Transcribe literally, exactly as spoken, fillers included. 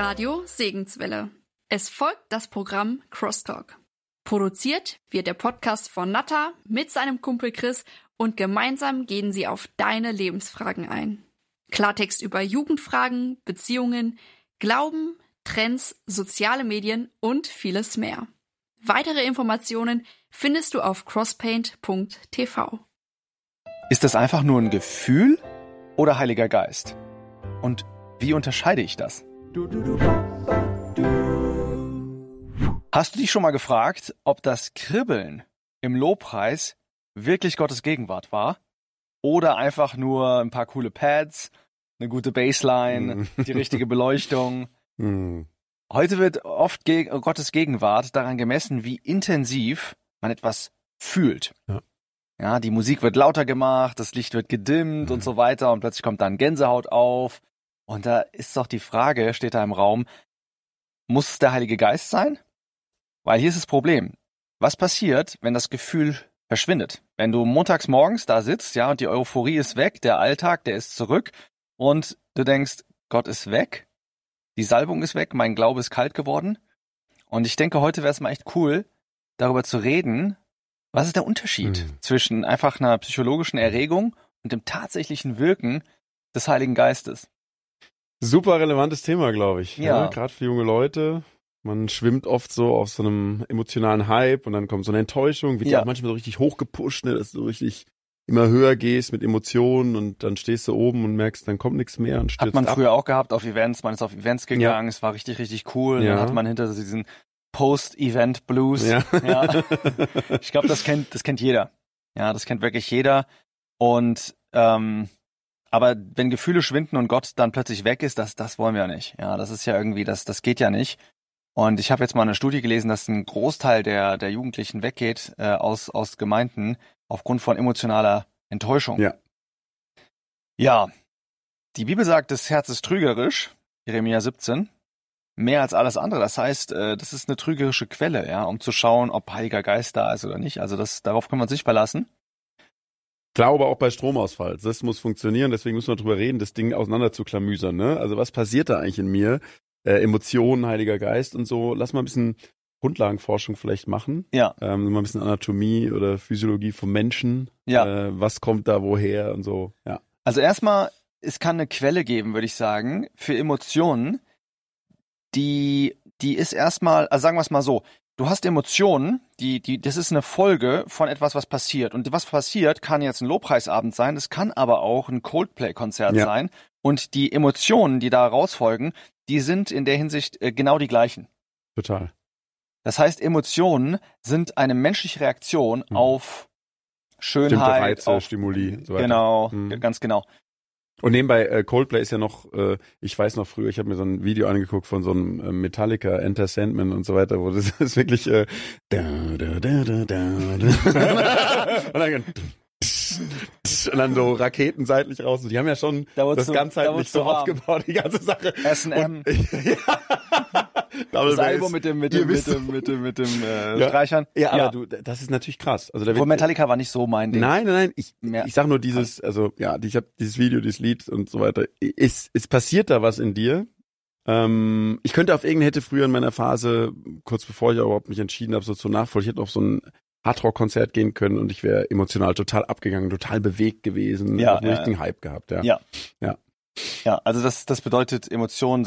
Radio Segenswelle. Es folgt das Programm Crosstalk. Produziert wird der Podcast von Natta mit seinem Kumpel Chris und gemeinsam gehen sie auf deine Lebensfragen ein. Klartext über Jugendfragen, Beziehungen, Glauben, Trends, soziale Medien und vieles mehr. Weitere Informationen findest du auf crosspaint punkt t v. Ist das einfach nur ein Gefühl oder Heiliger Geist? Und wie unterscheide ich das? Hast du dich schon mal gefragt, ob das Kribbeln im Lobpreis wirklich Gottes Gegenwart war? Oder einfach nur ein paar coole Pads, eine gute Bassline, die richtige Beleuchtung? Heute wird oft Ge- Gottes Gegenwart daran gemessen, wie intensiv man etwas fühlt. Ja. Ja, die Musik wird lauter gemacht, das Licht wird gedimmt mhm. und so weiter und plötzlich kommt dann Gänsehaut auf. Und da ist doch die Frage, steht da im Raum, muss es der Heilige Geist sein? Weil hier ist das Problem. Was passiert, wenn das Gefühl verschwindet? Wenn du montags morgens da sitzt, ja, und die Euphorie ist weg, der Alltag, der ist zurück und du denkst, Gott ist weg, die Salbung ist weg, mein Glaube ist kalt geworden. Und ich denke, heute wäre es mal echt cool, darüber zu reden, was ist der Unterschied mhm. zwischen einfach einer psychologischen Erregung und dem tatsächlichen Wirken des Heiligen Geistes? Super relevantes Thema, glaube ich. Ja. ja Gerade für junge Leute. Man schwimmt oft so auf so einem emotionalen Hype und dann kommt so eine Enttäuschung, wird ja auch manchmal so richtig hochgepusht, ne, dass du richtig immer höher gehst mit Emotionen und dann stehst du oben und merkst, dann kommt nichts mehr und stürzt ab. Hat man früher auch gehabt auf Events, man ist auf Events gegangen, ja. es war richtig, richtig cool. Ja. Dann hat man hinter diesen Post-Event-Blues. Ja. ja. Ich glaube, das kennt, das kennt jeder. Ja, das kennt wirklich jeder. Und ähm, aber wenn Gefühle schwinden und Gott dann plötzlich weg ist, das, das wollen wir ja nicht. Ja, das ist ja irgendwie, das, das geht ja nicht. Und ich habe jetzt mal eine Studie gelesen, dass ein Großteil der der Jugendlichen weggeht äh, aus aus Gemeinden aufgrund von emotionaler Enttäuschung. Ja. Ja. Die Bibel sagt, das Herz ist trügerisch. Jeremia siebzehn. Mehr als alles andere. Das heißt, äh, das ist eine trügerische Quelle, ja, um zu schauen, ob Heiliger Geist da ist oder nicht. Also das, darauf können wir uns nicht verlassen. Glaube auch bei Stromausfall. Das muss funktionieren, deswegen müssen wir drüber reden, das Ding auseinander zu klamüsern, ne? Also was passiert da eigentlich in mir? Äh, Emotionen, Heiliger Geist und so. Lass mal ein bisschen Grundlagenforschung vielleicht machen. Ja. Ähm, mal ein bisschen Anatomie oder Physiologie vom Menschen. Ja. Äh, was kommt da woher und so, ja. Also erstmal, es kann eine Quelle geben, würde ich sagen, für Emotionen, die, die ist erstmal, also sagen wir es mal so, du hast Emotionen, die, die, das ist eine Folge von etwas, was passiert. Und was passiert, kann jetzt ein Lobpreisabend sein, es kann aber auch ein Coldplay-Konzert ja. sein. Und die Emotionen, die da rausfolgen, die sind in der Hinsicht äh, genau die gleichen. Total. Das heißt, Emotionen sind eine menschliche Reaktion mhm. auf Schönheit, bestimmte Reize, auf Stimuli, so weiter. Genau, mhm. ganz genau. Und nebenbei, äh, Coldplay ist ja noch, äh, ich weiß noch früher, ich habe mir so ein Video angeguckt von so einem äh, Metallica, Enter Sandman und so weiter, wo das ist wirklich äh, da, da, da, da, da, da. und dann und dann so Raketen seitlich raus. Und die haben ja schon das so, ganzheitlich so aufgebaut, die ganze Sache. S und M. Das Album mit dem, mit dem, mit dem, mit dem, mit dem, äh, ja. Streichern. Ja, aber ja. du, das ist natürlich krass. Also da wird, Metallica war nicht so mein Ding. Nein, nein, nein. Ich, ich sag nur dieses, also ja, ich habe dieses Video, dieses Lied und so weiter. Es, es passiert da was in dir. Ähm, ich könnte auf irgendeine, hätte früher in meiner Phase, kurz bevor ich überhaupt mich entschieden habe, so zur Nachfolge, ich hätte auf so ein Hardrock-Konzert gehen können und ich wäre emotional total abgegangen, total bewegt gewesen, ja, einen ja, richtigen ja. Hype gehabt, ja. Ja. Ja. Ja, also das, das bedeutet, Emotionen